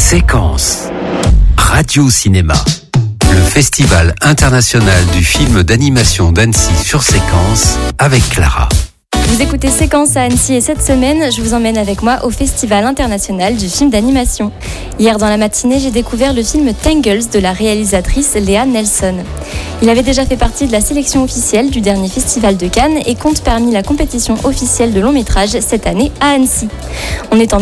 Séquence Radio Cinéma. Le Festival international du film d'animation d'Annecy sur Séquence avec Clara. Vous écoutez Séquence à Annecy et cette semaine, je vous emmène avec moi au Festival international du film d'animation. Hier dans la matinée, j'ai découvert le film Tangles de la réalisatrice Lea Nelson. Il avait déjà fait partie de la sélection officielle du dernier festival de Cannes et compte parmi la compétition officielle de long métrage cette année à Annecy. On est en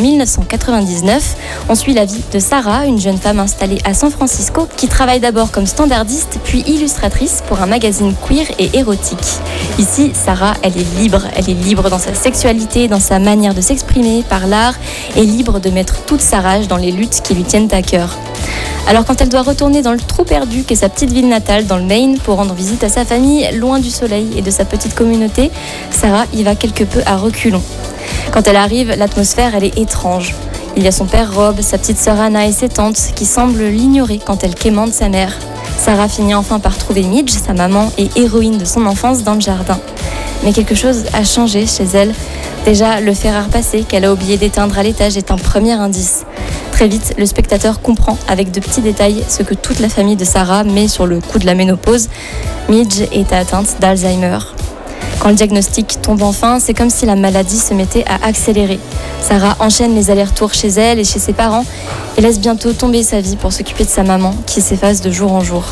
1999, on suit la vie de Sarah, une jeune femme installée à San Francisco qui travaille d'abord comme standardiste puis illustratrice pour un magazine queer et érotique. Ici, Sarah, elle est libre dans sa sexualité, dans sa manière de s'exprimer par l'art et libre de mettre toute sa rage dans les luttes qui lui tiennent à cœur. Alors quand elle doit retourner dans le trou perdu qu'est sa petite ville natale dans le Maine pour rendre visite à sa famille, loin du soleil et de sa petite communauté, Sarah y va quelque peu à reculons. Quand elle arrive, l'atmosphère elle est étrange. Il y a son père Rob, sa petite sœur Anna et ses tantes qui semblent l'ignorer quand elle quémande sa mère. Sarah finit enfin par trouver Midge, sa maman et héroïne de son enfance, dans le jardin. Mais quelque chose a changé chez elle. Déjà, le fer à repasser qu'elle a oublié d'éteindre à l'étage est un premier indice. Très vite, le spectateur comprend avec de petits détails ce que toute la famille de Sarah met sur le coup de la ménopause. Midge est atteinte d'Alzheimer. Quand le diagnostic tombe enfin, c'est comme si la maladie se mettait à accélérer. Sarah enchaîne les allers-retours chez elle et chez ses parents et laisse bientôt tomber sa vie pour s'occuper de sa maman qui s'efface de jour en jour.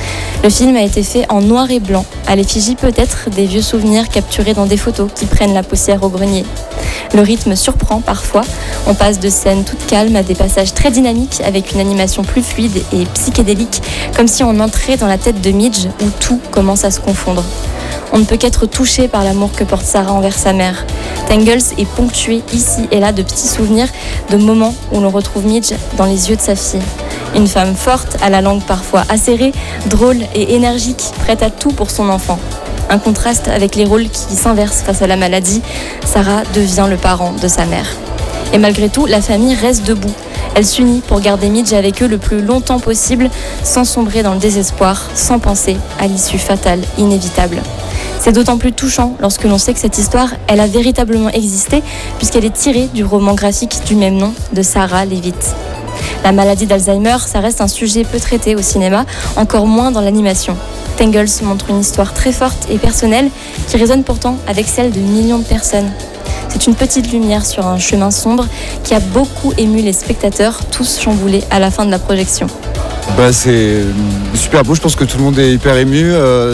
Le film a été fait en noir et blanc, à l'effigie peut-être des vieux souvenirs capturés dans des photos qui prennent la poussière au grenier. Le rythme surprend parfois, on passe de scènes toutes calmes à des passages très dynamiques avec une animation plus fluide et psychédélique, comme si on entrait dans la tête de Midge où tout commence à se confondre. On ne peut qu'être touché par l'amour que porte Sarah envers sa mère. Tangles est ponctué ici et là de petits souvenirs, de moments où l'on retrouve Midge dans les yeux de sa fille. Une femme forte, à la langue parfois acérée, drôle et énergique, prête à tout pour son enfant. Un contraste avec les rôles qui s'inversent face à la maladie, Sarah devient le parent de sa mère. Et malgré tout, la famille reste debout. Elle s'unit pour garder Midge avec eux le plus longtemps possible, sans sombrer dans le désespoir, sans penser à l'issue fatale, inévitable. C'est d'autant plus touchant lorsque l'on sait que cette histoire, elle a véritablement existé, puisqu'elle est tirée du roman graphique du même nom de Sarah Leavitt. La maladie d'Alzheimer, ça reste un sujet peu traité au cinéma, encore moins dans l'animation. Tangles montre une histoire très forte et personnelle qui résonne pourtant avec celle de millions de personnes. C'est une petite lumière sur un chemin sombre qui a beaucoup ému les spectateurs, tous chamboulés à la fin de la projection. C'est super beau, je pense que tout le monde est hyper ému,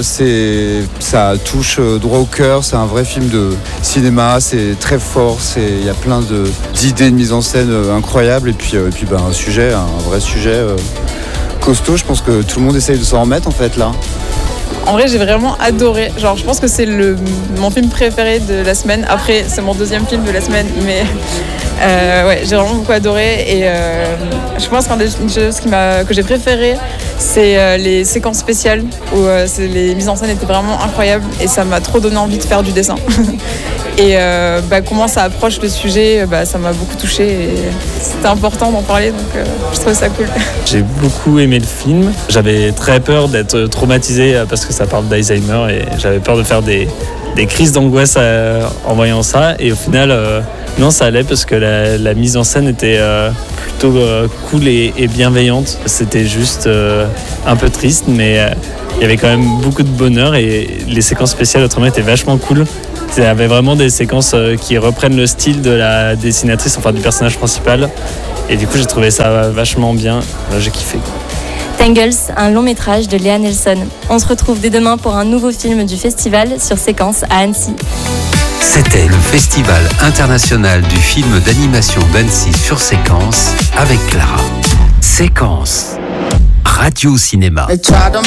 ça touche droit au cœur, c'est un vrai film de cinéma, c'est très fort, il y a plein d'idées de mise en scène incroyables et puis un vrai sujet costaud, je pense que tout le monde essaye de s'en remettre en fait là. En vrai, j'ai vraiment adoré. Je pense que c'est mon film préféré de la semaine. Après, c'est mon deuxième film de la semaine, mais j'ai vraiment beaucoup adoré. Et je pense qu'une des choses que j'ai préférées, c'est les séquences spéciales où les mises en scène étaient vraiment incroyables et ça m'a trop donné envie de faire du dessin. Et comment ça approche le sujet, ça m'a beaucoup touchée et c'était important d'en parler, donc je trouvais ça cool. J'ai beaucoup aimé le film. J'avais très peur d'être traumatisé parce que ça parle d'Alzheimer et j'avais peur de faire des crises d'angoisse en voyant ça. Et au final, non, ça allait parce que la mise en scène était plutôt cool et bienveillante. C'était juste un peu triste, mais il y avait quand même beaucoup de bonheur et les séquences spéciales autrement étaient vachement cool. Il y avait vraiment des séquences qui reprennent le style de la dessinatrice, enfin du personnage principal. Et du coup, j'ai trouvé ça vachement bien. J'ai kiffé. Tangles, un long métrage de Lea Nelson. On se retrouve dès demain pour un nouveau film du festival sur Séquence à Annecy. C'était le Festival international du film d'animation d'Annecy sur Séquence avec Clara. Séquence Radio Cinéma.